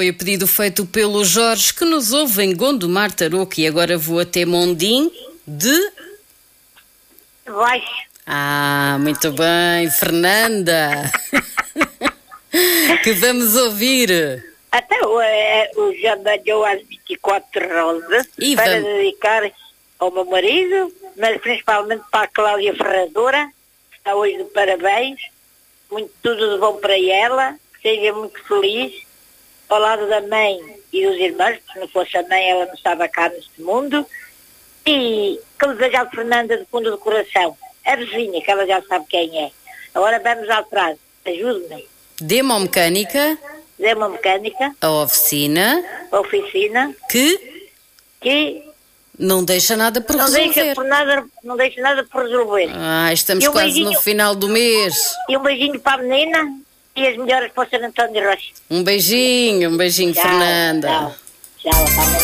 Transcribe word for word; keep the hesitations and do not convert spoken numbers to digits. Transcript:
Foi o pedido feito pelo Jorge, que nos ouve em Gondomar, Tarouca, e agora vou até Mondim de... Baixo. Ah, muito bem, Fernanda. Que vamos ouvir. Até o, é, o já deu às vinte e quatro rosas E para vamos... dedicar ao meu marido, mas principalmente para a Cláudia Ferradora, que está hoje de parabéns. Muito, tudo de bom para ela, que seja muito feliz. Ao lado da mãe e dos irmãos, porque se não fosse a mãe ela não estava cá neste mundo. E que lhe desejo à Fernanda do fundo do coração. A vizinha, que ela já sabe quem é. Agora vamos ao prazo. Ajude-me. Demomecânica, Dê uma mecânica, a oficina, a oficina, que que não deixa nada por não deixa, resolver. por nada, não deixa nada por resolver. Ah, estamos E um quase beijinho. no final do mês. E um beijinho para a menina e as melhoras para o Santo António Rocha. Um beijinho, um beijinho, Tchau, Fernanda. Tchau, tchau.